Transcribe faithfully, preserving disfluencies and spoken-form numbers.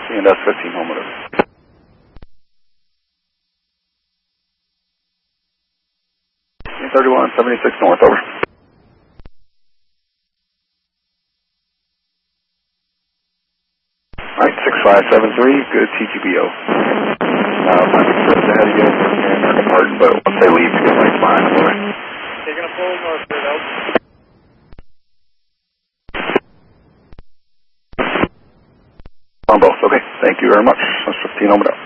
and S fifteen home with us. thirty-one seventy-six north, over. Alright, six five seven three, good T G B O. Uh, I'm not sure ahead of you in American Garden, but once they leave, you get right behind them, over. They're going to pull north, straight out. On both, okay. Thank you very much. That's fifteen home with us.